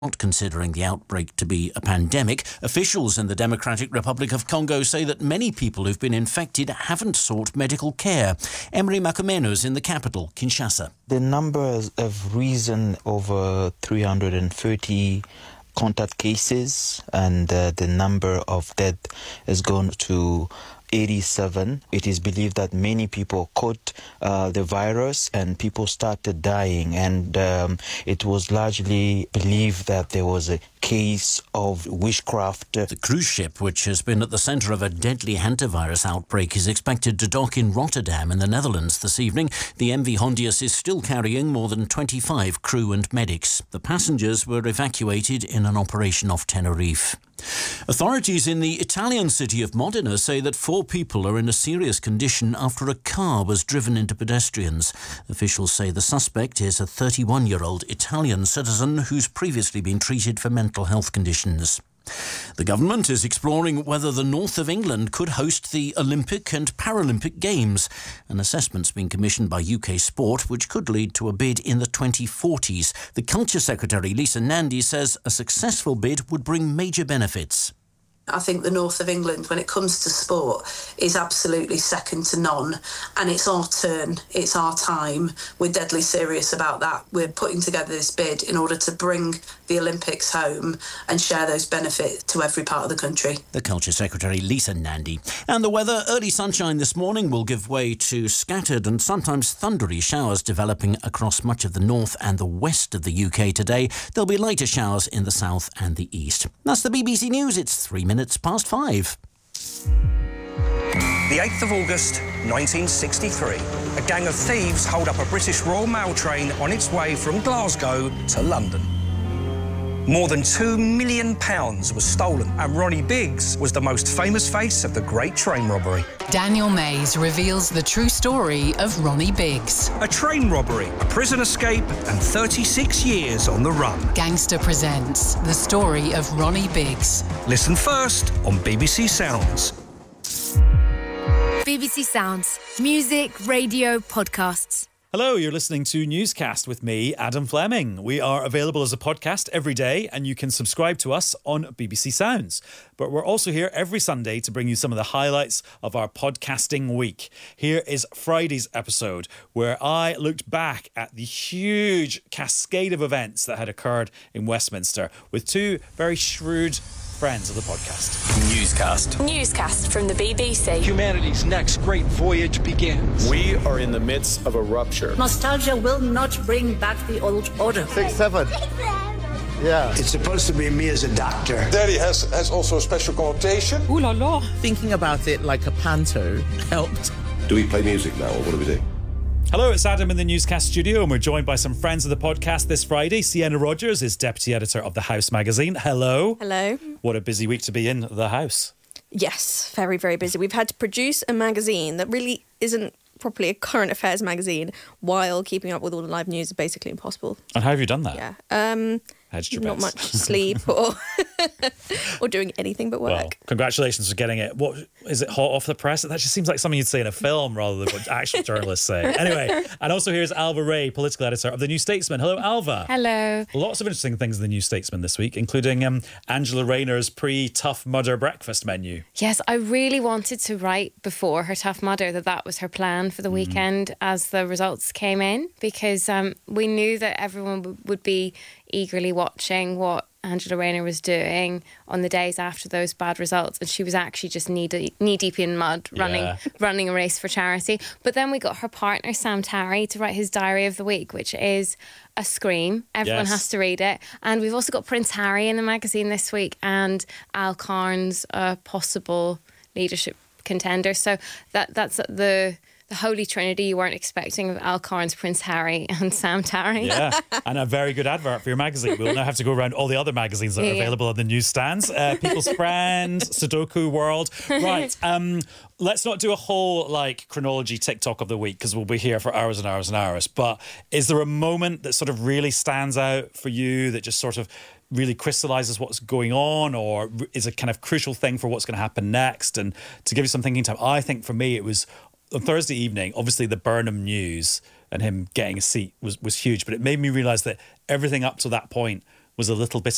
Not considering the outbreak to be a pandemic, officials in the Democratic Republic of Congo say that many people who've been infected haven't sought medical care. Emery Makumenu's in the capital, Kinshasa. The numbers have risen over 330 contact cases, and the number of deaths has gone to 87. It is believed that many people caught the virus and people started dying, and it was largely believed that there was a case of witchcraft. The cruise ship, which has been at the centre of a deadly hantavirus outbreak, is expected to dock in Rotterdam in the Netherlands this evening. The MV Hondius is still carrying more than 25 crew and medics. The passengers were evacuated in an operation off Tenerife. Authorities in the Italian city of Modena say that 4 people are in a serious condition after a car was driven into pedestrians. Officials say the suspect is a 31-year-old Italian citizen who's previously been treated for mental health conditions. The government is exploring whether the north of England could host the Olympic and Paralympic Games. An assessment's been commissioned by UK Sport, which could lead to a bid in the 2040s. The Culture Secretary, Lisa Nandy, says a successful bid would bring major benefits. I think the north of England, when it comes to sport, is absolutely second to none. And it's our turn, it's our time. We're deadly serious about that. We're putting together this bid in order to bring the Olympics home and share those benefits to every part of the country. The Culture Secretary, Lisa Nandy. And the weather, early sunshine this morning will give way to scattered and sometimes thundery showers developing across much of the north and the west of the UK today. There'll be lighter showers in the south and the east. That's the BBC News. It's 3 minutes past 5. The 8th of August, 1963. A gang of thieves hold up a British Royal Mail train on its way from Glasgow to London. More than £2 million was stolen, and Ronnie Biggs was the most famous face of the Great Train Robbery. Daniel Mays reveals the true story of Ronnie Biggs. A train robbery, a prison escape, and 36 years on the run. Gangster presents the story of Ronnie Biggs. Listen first on BBC Sounds. BBC Sounds. Music, radio, podcasts. Hello, you're listening to Newscast with me, Adam Fleming. We are available as a podcast every day, and you can subscribe to us on BBC Sounds. But we're also here every Sunday to bring you some of the highlights of our podcasting week. Here is Friday's episode, where I looked back at the huge cascade of events that had occurred in Westminster with 2 very shrewd friends of the podcast. Newscast from the BBC. Humanity's next great voyage begins. We are in the midst of a rupture. Nostalgia will not bring back the old order. 6, 7. Yeah. It's supposed to be me as a doctor. Daddy has also a special connotation. Ooh la la. Thinking about it like a panto helped. Do we play music now, or what do we do? Hello, it's Adam in the Newscast studio, and we're joined by some friends of the podcast this Friday. Sienna Rogers is deputy editor of The House magazine. Hello. Hello. What a busy week to be in The House. Yes, very, very busy. We've had to produce a magazine that really isn't properly a current affairs magazine while keeping up with all the live news is basically impossible. And how have you done that? Yeah. Hedged your not bets. much sleep or or doing anything but work. Well, congratulations for getting it. What is it, hot off the press? That just seems like something you'd say in a film rather than what actual journalists say. Anyway, and also here's Alva Ray, political editor of The New Statesman. Hello, Alva. Hello. Lots of interesting things in The New Statesman this week, including Angela Rayner's pre-Tough Mudder breakfast menu. Yes, I really wanted to write before her Tough Mudder that was her plan for the weekend as the results came in, because we knew that everyone would be eagerly watching what Angela Rayner was doing on the days after those bad results, and she was actually just knee deep in mud running a race for charity. But then we got her partner Sam Tarry to write his diary of the week, which is a scream. Everyone has to read it. And we've also got Prince Harry in the magazine this week, and Al Carnes, a possible leadership contender. So that's the holy trinity you weren't expecting of Al Carnes, Prince Harry and Sam Tarry. Yeah, and a very good advert for your magazine. We'll now have to go around all the other magazines that are available on the newsstands. People's Friend, Sudoku World. Right, let's not do a whole chronology TikTok of the week because we'll be here for hours and hours and hours. But is there a moment that sort of really stands out for you that just sort of really crystallises what's going on, or is a kind of crucial thing for what's going to happen next? And to give you some thinking time, I think for me it was on Thursday evening, obviously the Burnham news and him getting a seat was huge, but it made me realise that everything up to that point was a little bit